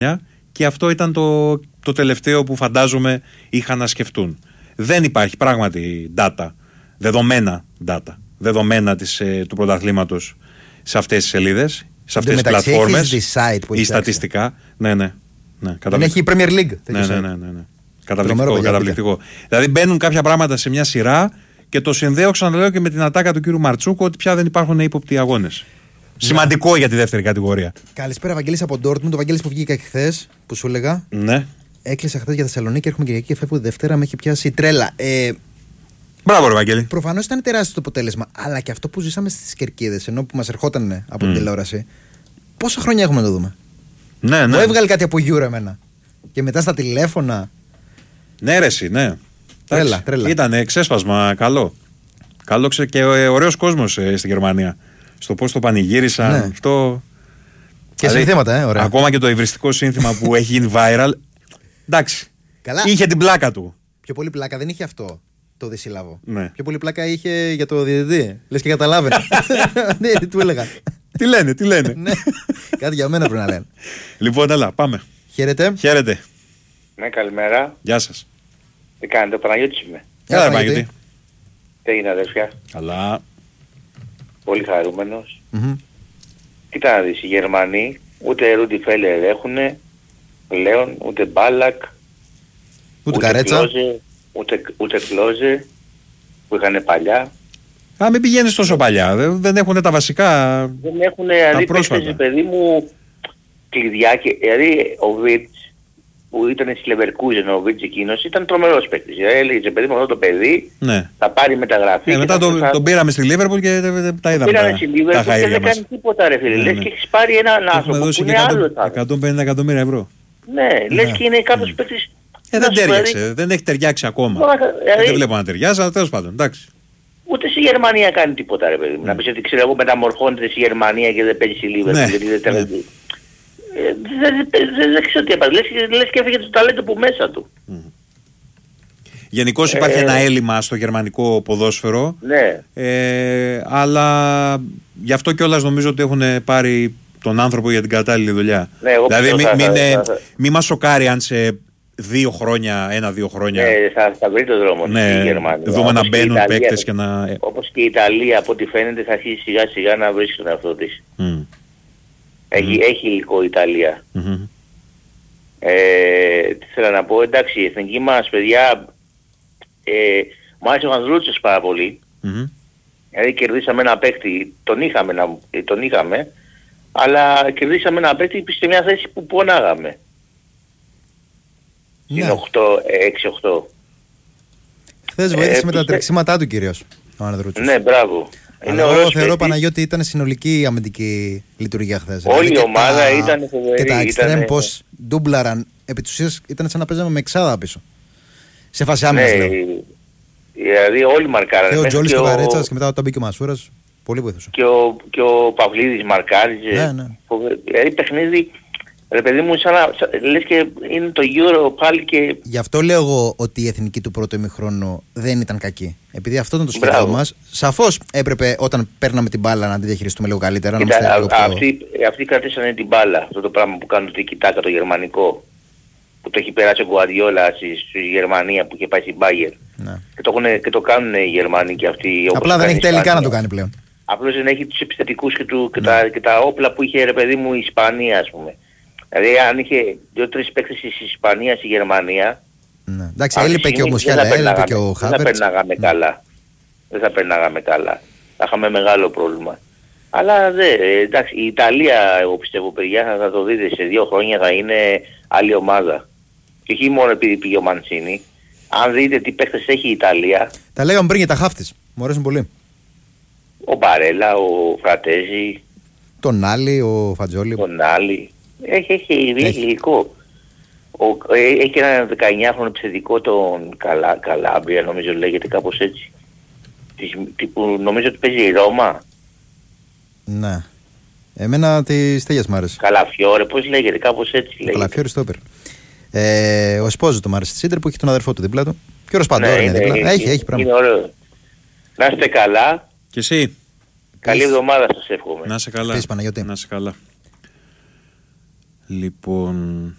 και αυτό ήταν το τελευταίο που φαντάζομαι είχαν να σκεφτούν. Δεν υπάρχει πράγματι δεδομένα του πρωταθλήματος σε αυτές τις σελίδες, σε αυτές τις πλατφόρμες ή στατιστικά. Ναι. Δεν έχει η Premier League. Ναι. Καταπληκτικό. Δηλαδή μπαίνουν κάποια πράγματα σε μια σειρά και το συνδέω, ξαναλέω, και με την ατάκα του κύριου Μαρτσούκου ότι πια δεν υπάρχουν ύποπτοι αγώνες. Σημαντικό για τη δεύτερη κατηγορία. Καλησπέρα, Βαγγέλης από Ντόρτμουντ. Το Βαγγέλης που βγήκα χθες, που σου έλεγα. Ναι. Έκλεισα χθες για Θεσσαλονίκη, έρχομαι Κυριακή και φεύγω Δευτέρα, με έχει πιάσει τρέλα. Μπράβο, ρε Βαγγέλη. Προφανώς ήταν τεράστιο το αποτέλεσμα, αλλά και αυτό που ζήσαμε στις Κερκίδες, ενώ που μας ερχόταν από την τηλεόραση. Πόσα χρόνια έχουμε να το δούμε. Ναι. Μου έβγαλε κάτι από Euro εμένα. Και μετά στα τηλέφωνα. Ναι, ρε, εσύ, ναι. Τρέλα. Ήτανε ξέσπασμα καλό. Καλό και ωραίος κόσμος στη Γερμανία. Στο πώς το πανηγύρισαν. Ναι. Αυτό. Και συνθήματα, ωραία. Ακόμα και το υβριστικό σύνθημα που έχει γίνει viral. Εντάξει. Καλά. Είχε την πλάκα του. Πιο πολύ πλάκα δεν είχε αυτό το δισύλλαβο. Ναι. Πιο πολύ πλάκα είχε για το διαιτητή. Λες και καταλάβαινε. Ναι, τι του έλεγα. Τι λένε. Ναι. Κάτι για μένα πρέπει να λένε. Λοιπόν, έλα, πάμε. Χαίρετε. Ναι, καλημέρα. Γεια σας. Τι κάνετε, ο Παναγιώτης είμαι. Έλα, Παναγιώτη. Τι έγινε, αδερφιά. Καλά. Πολύ χαρούμενος. Κοίτα να δεις, οι Γερμανοί ούτε Ρούντι Φέλερ έχουνε πλέον, ούτε Μπάλακ, Ούτε Καρέτσα. Κλόζε, ούτε Κλόζε που είχαν παλιά. Μην πηγαίνεις τόσο παλιά. Δεν έχουν τα βασικά. Δεν έχουν, δηλαδή παίξτε, παιδί μου, κλειδιά και, δηλαδή ο Βίτς που ήταν στη Leverkusen, ο Βίτς εκείνος ήταν τρομερός παίκτης. Έλεγε, παιδί μου, αυτό το παιδί θα πάρει μεταγραφή. Μετά τον πήραμε στη Liverpool και τα είδαμε. Πήραμε στη Liverpool και δεν κάνει τίποτα, ρε φίλε. Λες και έχεις πάρει έναν άνθρωπο που είναι άλλο. 150 εκατομμύρια ευρώ. Ναι, λες και είναι κάποιος παίκτης. Δεν τέριαξε, δεν έχει ταιριάξει ακόμα. Δεν βλέπω να ταιριάζει, αλλά τέλος πάντων, εντάξει. Ούτε στη Γερμανία κάνει τίποτα, ρε παιδί μου. Να πεις ότι ξέρω εγώ μεταμορφώνεται στη Γερμανία και δεν παίζει στη Liverpool. Δεν ξέρω τι έπαθε. Λες και έφυγε το ταλέντο που μέσα του. Γενικώς υπάρχει ένα έλλειμμα στο γερμανικό ποδόσφαιρο. Ναι. Αλλά γι' αυτό κιόλας νομίζω ότι έχουν πάρει τον άνθρωπο για την κατάλληλη δουλειά. Ναι, δηλαδή μην μας σοκάρει αν σε 1-2 χρόνια. Ναι, θα βρει το δρόμο στη Γερμανία. Δούμε να μπαίνουν παίκτες και να. Όπως και η Ιταλία, από ό,τι φαίνεται, θα αρχίσει σιγά σιγά να βρίσκει τον εαυτό της. Έχει υλικό η Ιταλία. Τι θέλω να πω, εντάξει, η εθνική μας παιδιά μου άρεσε ο Ανδρούτσος πάρα πολύ. Δηλαδή κερδίσαμε ένα παίκτη, τον είχαμε, αλλά κερδίσαμε ένα παίκτη σε μια θέση που πονάγαμε. Είναι 6-8. Χθες βοήθησε με τα τρεξίματά του κυρίως ο Ανδρούτσος. Ναι, μπράβο. Εγώ θεωρώ, Παναγιώτη, ήταν συνολική αμυντική λειτουργία χθες. Όλη η ομάδα ήταν φοβερή. Και τα εξτρέμ πως ντούμπλαραν, επί της ουσίας ήταν σαν να παίζαμε με εξάδα πίσω. Σε φάση άμυνας λέω. Δηλαδή όλοι μαρκάρανε. Και ο Τζόλης και ο Καρέτσας και μετά όταν μπήκε ο Μασούρας, πολύ βοήθησε. Και ο Παυλίδης μαρκάριζε. Ναι. Δηλαδή παιχνίδι, ρε παιδί μου, λες και είναι το Euro πάλι και. Γι' αυτό λέω εγώ ότι η εθνική του πρώτου ημιχρόνου δεν ήταν κακή. Επειδή αυτό ήταν το σχέδιο μας, σαφώς έπρεπε όταν παίρναμε την μπάλα να τη διαχειριστούμε λίγο καλύτερα. Αυτοί κρατήσανε την μπάλα. Αυτό το πράγμα που κάνουν το κοιτάκα το γερμανικό. Που το έχει περάσει ο Γκουαρδιόλα στη Γερμανία που είχε πάει στην Bayern. Ναι. Και το κάνουν οι Γερμανοί και αυτοί. Απλά δεν έχει τελικά να το κάνει πλέον. Απλώς δεν έχει τους επιθετικούς και τα όπλα που είχε, ρε παιδί μου, η Ισπανία, ας πούμε. Δηλαδή αν είχε 2-3 παίκτες της Ισπανίας στη Γερμανία. Ναι. Εντάξει, έλειπε και ο Μουσιάλα, έλειπε και ο Χάβερτς. Δεν θα περνάγαμε καλά. Θα είχαμε μεγάλο πρόβλημα. Αλλά εντάξει, η Ιταλία, εγώ πιστεύω, παιδιά, θα το δείτε σε 2 χρόνια θα είναι άλλη ομάδα. Και όχι μόνο επειδή πήγε ο Μαντσίνη. Αν δείτε τι παίκτες έχει η Ιταλία. Τα λέγαμε πριν για τα χαφ της. Μου αρέσουν πολύ. Ο Μπαρέλα, ο Φρατέζι. Τον Άλλη, ο Φατζόλι. Έχει υλικό. Έχει ένα 19χρονο επιθετικό, τον Καλάμπρια, νομίζω λέγεται κάπως έτσι. Που νομίζω ότι παίζει η Ρώμα. Ναι. Εμένα της Στέγιας μ' άρεσε. Καλαφιόρε, πώς λέγεται, κάπως έτσι λέγεται. Καλαφιόρε στόπερ. Ο Εσπόζο μ' άρεσε στη Σίντερ που έχει τον αδερφό του δίπλα του. Και ο Ροσπαντόρ είναι δίπλα. Έχει πράγμα. Είναι ωραίο. Να είστε καλά. Και εσύ. Καλή εβδομάδα σας εύχομαι. Να είσαι καλά. Επίσης, Παναγιώτη. Να είσαι καλά. Λοιπόν,